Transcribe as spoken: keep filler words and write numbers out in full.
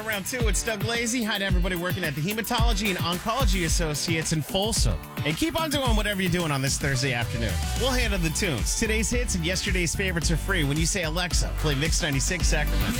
Round two, it's Doug Lazy. Hi to everybody working at the Hematology and Oncology Associates in Folsom. And keep on doing whatever you're doing on this Thursday afternoon. We'll handle the tunes. Today's hits and yesterday's favorites are free when you say, Alexa, play Mix ninety-six Sacramento.